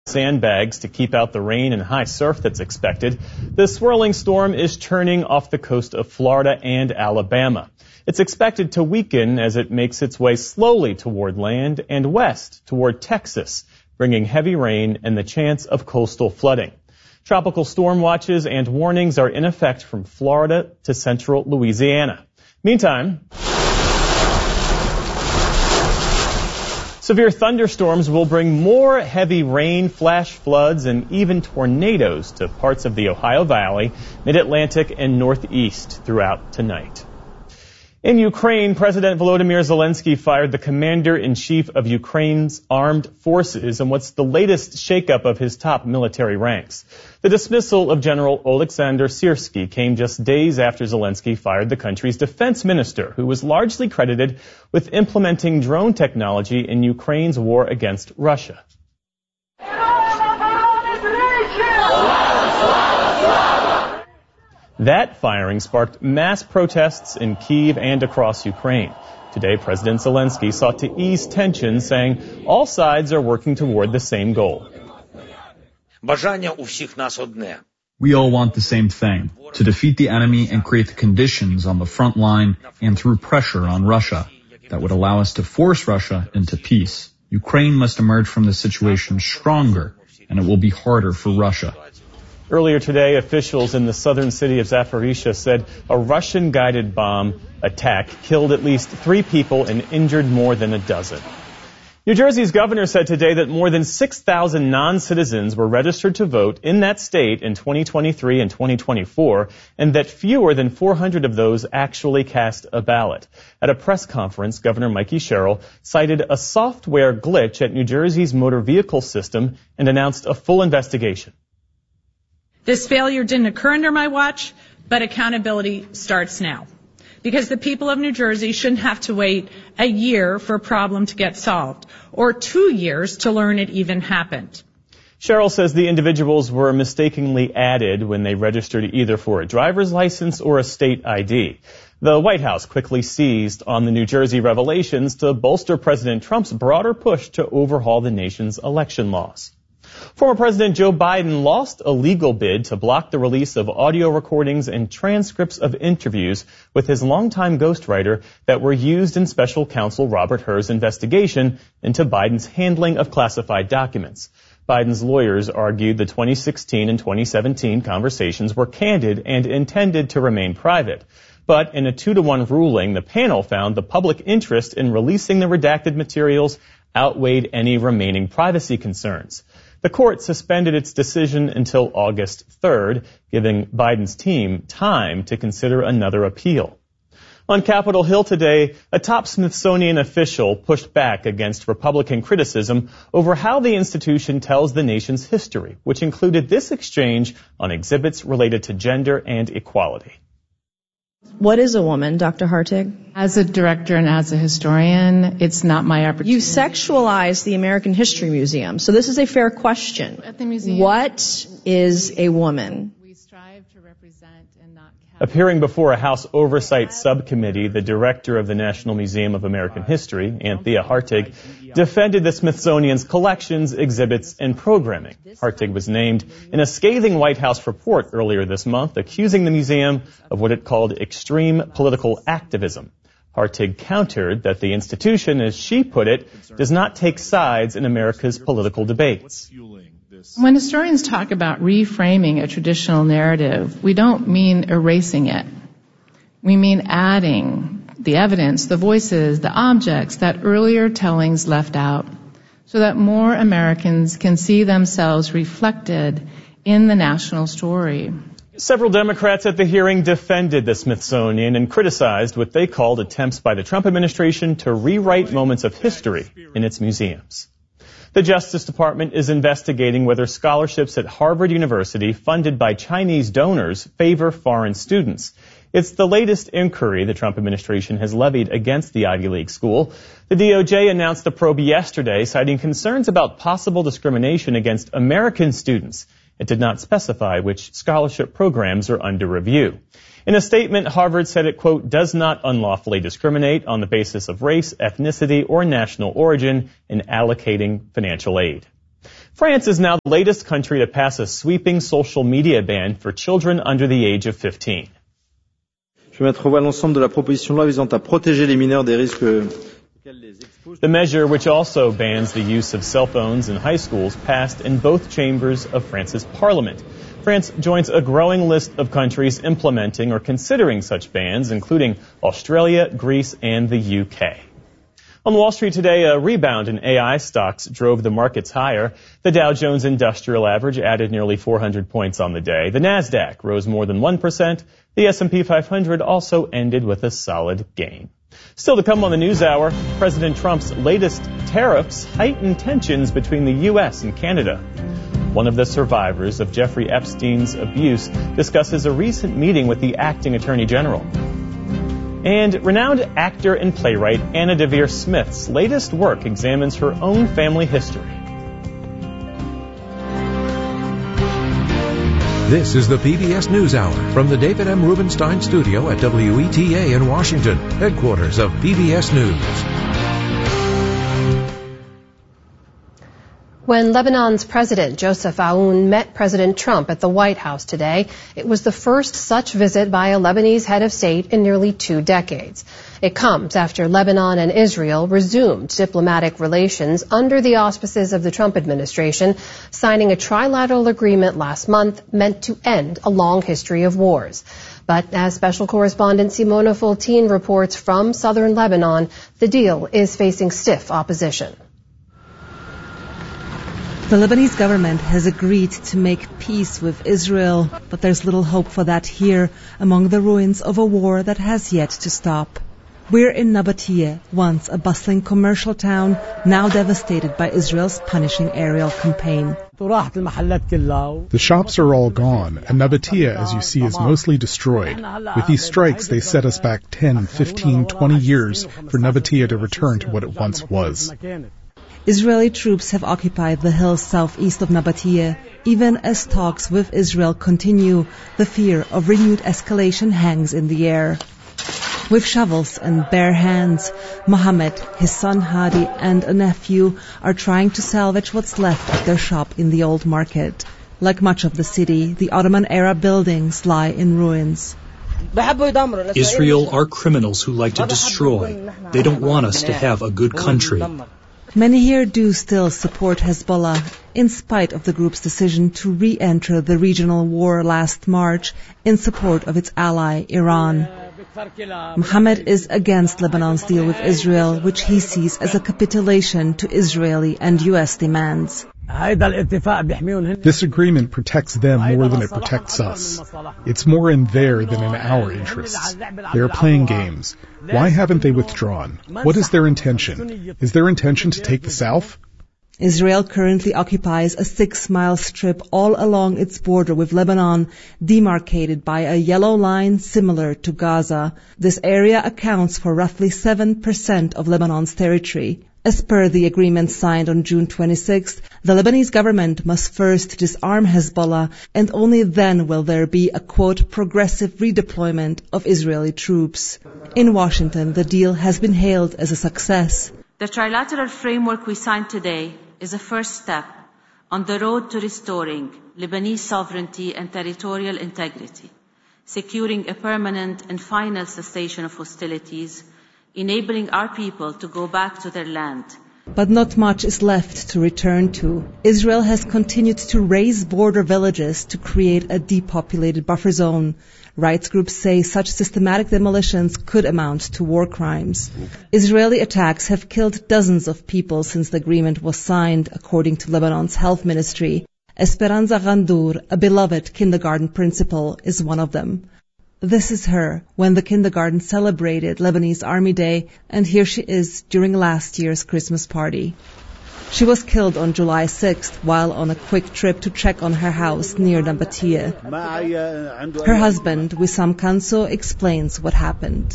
sandbags to keep out the rain and high surf that's expected. The swirling storm is churning off the coast of Florida and Alabama. It's expected to weaken as it makes its way slowly toward land and west toward Texas, bringing heavy rain and the chance of coastal flooding. Tropical storm watches and warnings are in effect from Florida to central Louisiana. Meantime, severe thunderstorms will bring more heavy rain, flash floods, and even tornadoes to parts of the Ohio Valley, Mid-Atlantic, and Northeast throughout tonight. In Ukraine, President Volodymyr Zelensky fired the commander-in-chief of Ukraine's armed forces in what's the latest shakeup of his top military ranks. The dismissal of General Oleksandr Syrsky came just days after Zelensky fired the country's defense minister, who was largely credited with implementing drone technology in Ukraine's war against Russia. That firing sparked mass protests in Kyiv and across Ukraine. Today, President Zelensky sought to ease tensions, saying all sides are working toward the same goal. We all want the same thing, to defeat the enemy and create the conditions on the front line and through pressure on Russia that would allow us to force Russia into peace. Ukraine must emerge from this situation stronger, and it will be harder for Russia. Earlier today, officials in the southern city of Zaporizhzhia said a Russian-guided bomb attack killed at least 3 people and injured more than a dozen. New Jersey's governor said today that more than 6,000 non-citizens were registered to vote in that state in 2023 and 2024, and that fewer than 400 of those actually cast a ballot. At a press conference, Governor Mikey Sherrill cited a software glitch at New Jersey's motor vehicle system and announced a full investigation. This failure didn't occur under my watch, but accountability starts now. Because the people of New Jersey shouldn't have to wait a year for a problem to get solved, or 2 years to learn it even happened. Sherrill says the individuals were mistakenly added when they registered either for a driver's license or a state ID. The White House quickly seized on the New Jersey revelations to bolster President Trump's broader push to overhaul the nation's election laws. Former President Joe Biden lost a legal bid to block the release of audio recordings and transcripts of interviews with his longtime ghostwriter that were used in special counsel Robert Hur's investigation into Biden's handling of classified documents. Biden's lawyers argued the 2016 and 2017 conversations were candid and intended to remain private. But in a 2-to-1 ruling, the panel found the public interest in releasing the redacted materials outweighed any remaining privacy concerns. The court suspended its decision until August 3rd, giving Biden's team time to consider another appeal. On Capitol Hill today, a top Smithsonian official pushed back against Republican criticism over how the institution tells the nation's history, which included this exchange on exhibits related to gender and equality. What is a woman, Dr. Hartig? As a director and as a historian, it's not my opportunity. You sexualize the American History Museum, so this is a fair question. At the museum, what is a woman? We strive to represent and not Appearing before a House Oversight Subcommittee, the director of the National Museum of American History, Anthea Hartig, defended the Smithsonian's collections, exhibits, and programming. Hartig was named in a scathing White House report earlier this month, accusing the museum of what it called extreme political activism. Hartig countered that the institution, as she put it, does not take sides in America's political debates. When historians talk about reframing a traditional narrative, we don't mean erasing it. We mean adding the evidence, the voices, the objects that earlier tellings left out, so that more Americans can see themselves reflected in the national story. Several Democrats at the hearing defended the Smithsonian and criticized what they called attempts by the Trump administration to rewrite moments of history in its museums. The Justice Department is investigating whether scholarships at Harvard University funded by Chinese donors favor foreign students. It's the latest inquiry the Trump administration has levied against the Ivy League school. The DOJ announced the probe yesterday, citing concerns about possible discrimination against American students. It did not specify which scholarship programs are under review. In a statement, Harvard said it, quote, does not unlawfully discriminate on the basis of race, ethnicity, or national origin in allocating financial aid. France is now the latest country to pass a sweeping social media ban for children under the age of 15. Je vais mettre au voie l'ensemble de la proposition de loi visant à protéger les mineurs des risques. The measure, which also bans the use of cell phones in high schools, passed in both chambers of France's parliament. France joins a growing list of countries implementing or considering such bans, including Australia, Greece, and the UK. On Wall Street today, a rebound in AI stocks drove the markets higher. The Dow Jones Industrial Average added nearly 400 points on the day. The Nasdaq rose more than 1%. The S&P 500 also ended with a solid gain. Still to come on the NewsHour, President Trump's latest tariffs heighten tensions between the U.S. and Canada. One of the survivors of Jeffrey Epstein's abuse discusses a recent meeting with the acting Attorney General. And renowned actor and playwright Anna Deavere Smith's latest work examines her own family history. This is the PBS NewsHour from the David M. Rubenstein studio at WETA in Washington, headquarters of PBS News. When Lebanon's President Joseph Aoun met President Trump at the White House today, it was the first such visit by a Lebanese head of state in nearly 2 decades. It comes after Lebanon and Israel resumed diplomatic relations under the auspices of the Trump administration, signing a trilateral agreement last month meant to end a long history of wars. But as special correspondent Simona Foltine reports from southern Lebanon, the deal is facing stiff opposition. The Lebanese government has agreed to make peace with Israel, but there's little hope for that here, among the ruins of a war that has yet to stop. We're in Nabatiyeh, once a bustling commercial town, now devastated by Israel's punishing aerial campaign. The shops are all gone, and Nabatiyeh, as you see, is mostly destroyed. With these strikes, they set us back 10, 15, 20 years for Nabatiyeh to return to what it once was. Israeli troops have occupied the hills southeast of Nabatiyeh. Even as talks with Israel continue, the fear of renewed escalation hangs in the air. With shovels and bare hands, Mohammed, his son Hadi, and a nephew are trying to salvage what's left of their shop in the old market. Like much of the city, the Ottoman-era buildings lie in ruins. Israel are criminals who like to destroy. They don't want us to have a good country. Many here do still support Hezbollah, in spite of the group's decision to re-enter the regional war last March in support of its ally, Iran. Mohammed is against Lebanon's deal with Israel, which he sees as a capitulation to Israeli and U.S. demands. This agreement protects them more than it protects us. It's more in their than in our interests. They are playing games. Why haven't they withdrawn? What is their intention? Is their intention to take the south? Israel currently occupies a 6-mile strip all along its border with Lebanon, demarcated by a yellow line similar to Gaza. This area accounts for roughly 7% of Lebanon's territory. As per the agreement signed on June 26th, the Lebanese government must first disarm Hezbollah, and only then will there be a, quote, progressive redeployment of Israeli troops. In Washington, the deal has been hailed as a success. The trilateral framework we signed today is a first step on the road to restoring Lebanese sovereignty and territorial integrity, securing a permanent and final cessation of hostilities, enabling our people to go back to their land. But not much is left to return to. Israel has continued to raze border villages to create a depopulated buffer zone. Rights groups say such systematic demolitions could amount to war crimes. Israeli attacks have killed dozens of people since the agreement was signed, according to Lebanon's health ministry. Esperanza Gandour, a beloved kindergarten principal, is one of them. This is her when the kindergarten celebrated Lebanese Army Day, and here she is during last year's Christmas party. She was killed on July 6th while on a quick trip to check on her house near Nabatiyeh. Her husband, Wissam Kanso, explains what happened.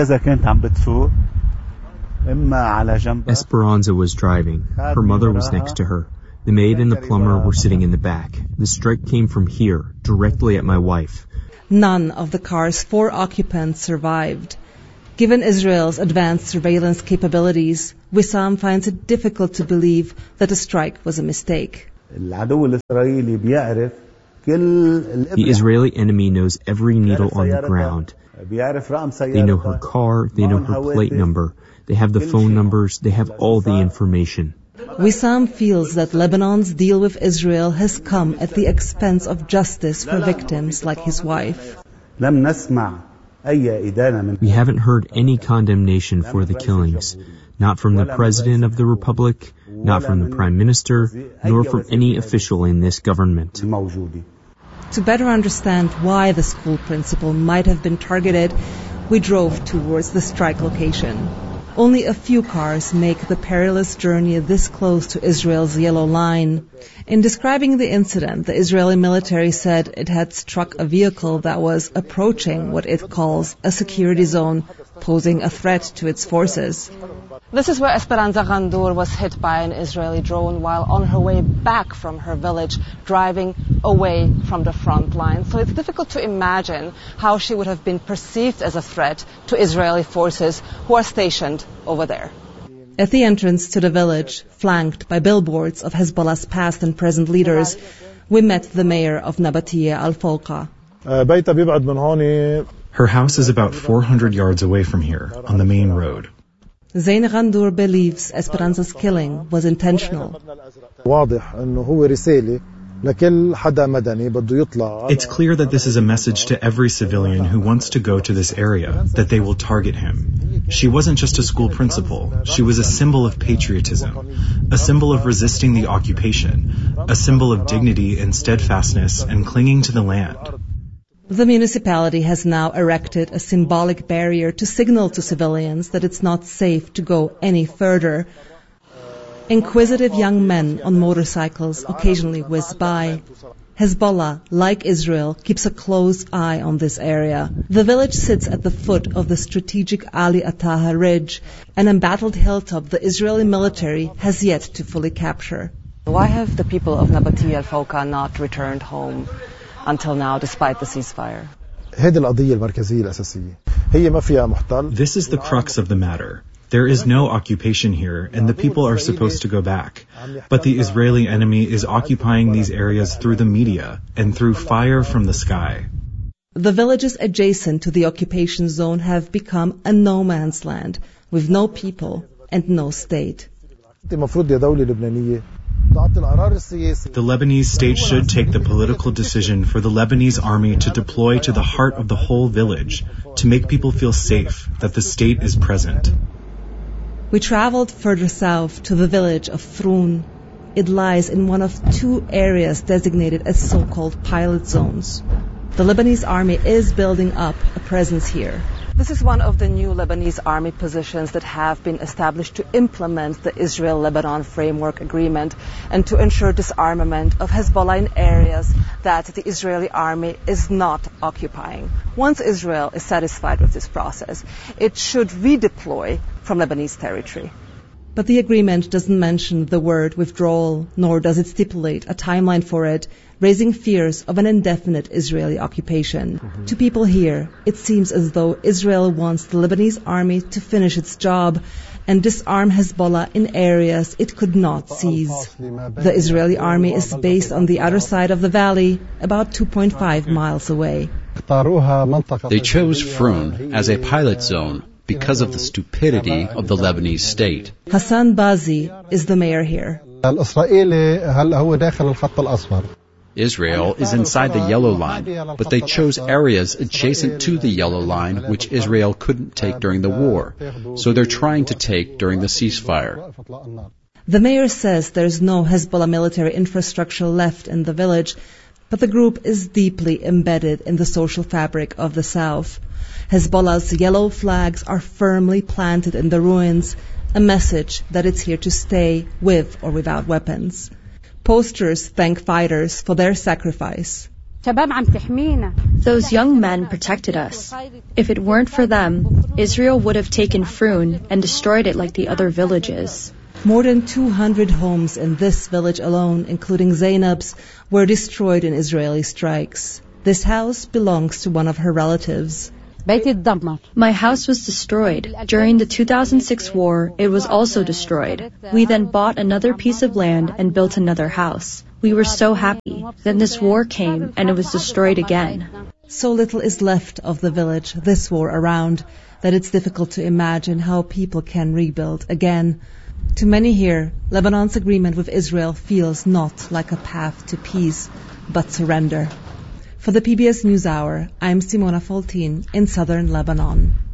Esperanza was driving. Her mother was next to her. The maid and the plumber were sitting in the back. The strike came from here, directly at my wife. None of the car's 4 occupants survived. Given Israel's advanced surveillance capabilities, Wissam finds it difficult to believe that the strike was a mistake. The Israeli enemy knows every needle on the ground. They know her car, they know her plate number, they have the phone numbers, they have all the information. Wissam feels that Lebanon's deal with Israel has come at the expense of justice for victims like his wife. We haven't heard any condemnation for the killings, not from the President of the Republic, not from the Prime Minister, nor from any official in this government. To better understand why the school principal might have been targeted, we drove towards the strike location. Only a few cars make the perilous journey this close to Israel's yellow line. In describing the incident, the Israeli military said it had struck a vehicle that was approaching what it calls a security zone, posing a threat to its forces. This is where Esperanza Gandour was hit by an Israeli drone while on her way back from her village, driving away from the front line. So it's difficult to imagine how she would have been perceived as a threat to Israeli forces who are stationed over there. At the entrance to the village, flanked by billboards of Hezbollah's past and present leaders, we met the mayor of Nabatieh Al-Fawqa. Her house is about 400 yards away from here, on the main road. Zain Gandour believes Esperanza's killing was intentional. It's clear that this is a message to every civilian who wants to go to this area, that they will target him. She wasn't just a school principal, she was a symbol of patriotism, a symbol of resisting the occupation, a symbol of dignity and steadfastness and clinging to the land. The municipality has now erected a symbolic barrier to signal to civilians that it's not safe to go any further. Inquisitive young men on motorcycles occasionally whiz by. Hezbollah, like Israel, keeps a close eye on this area. The village sits at the foot of the strategic Ali Ataha Ridge, an embattled hilltop the Israeli military has yet to fully capture. Why have the people of Nabatieh Al-Fawqa not returned home until now, despite the ceasefire? This is the crux of the matter. There is no occupation here, and the people are supposed to go back. But the Israeli enemy is occupying these areas through the media and through fire from the sky. The villages adjacent to the occupation zone have become a no man's land, with no people and no state. The Lebanese state should take the political decision for the Lebanese army to deploy to the heart of the whole village, to make people feel safe that the state is present. We traveled further south to the village of Froun. It lies in one of two areas designated as so-called pilot zones. The Lebanese army is building up a presence here. This is one of the new Lebanese army positions that have been established to implement the Israel-Lebanon Framework Agreement and to ensure disarmament of Hezbollah in areas that the Israeli army is not occupying. Once Israel is satisfied with this process, it should redeploy from Lebanese territory. But the agreement doesn't mention the word withdrawal, nor does it stipulate a timeline for it, raising fears of an indefinite Israeli occupation. To people here, it seems as though Israel wants the Lebanese army to finish its job and disarm Hezbollah in areas it could not seize. The Israeli army is based on the other side of the valley, about 2.5 miles away. They chose Froun as a pilot zone because of the stupidity of the Lebanese state. Hassan Bazi is the mayor here. Israel is inside the yellow line, but they chose areas adjacent to the yellow line which Israel couldn't take during the war, so they're trying to take during the ceasefire. The mayor says there's no Hezbollah military infrastructure left in the village, but the group is deeply embedded in the social fabric of the south. Hezbollah's yellow flags are firmly planted in the ruins, a message that it's here to stay with or without weapons. Posters thank fighters for their sacrifice. Those young men protected us. If it weren't for them, Israel would have taken Froun and destroyed it like the other villages. More than 200 homes in this village alone, including Zainab's, were destroyed in Israeli strikes. This house belongs to one of her relatives. My house was destroyed. During the 2006 war, it was also destroyed. We then bought another piece of land and built another house. We were so happy. Then this war came and it was destroyed again. So little is left of the village this war around that it's difficult to imagine how people can rebuild again. To many here, Lebanon's agreement with Israel feels not like a path to peace, but surrender. For the PBS NewsHour, I'm Simona Foltin in southern Lebanon.